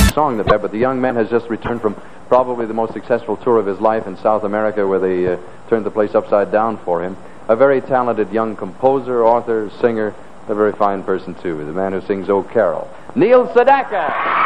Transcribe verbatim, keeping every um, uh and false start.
song there, but the young man has just returned from probably the most successful tour of his life in South America, where they uh, turned the place upside down for him. A very talented young composer, author, singer, a very fine person, too. The man who sings "Oh Carol," Neil Sedaka.